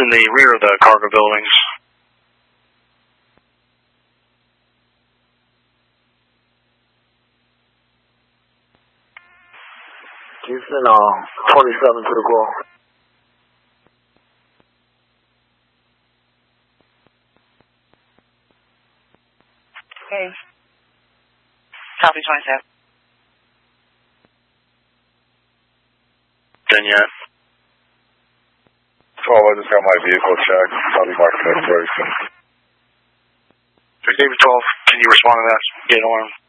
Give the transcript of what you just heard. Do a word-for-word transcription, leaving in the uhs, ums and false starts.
in the rear of the cargo buildings. Houston, uh, twenty-seven to the call. Okay. Copy twenty-seven. Done yet? twelve, I just got my vehicle checked. I'll be marking it very soon. David twelve, can you respond to that? Get alarm.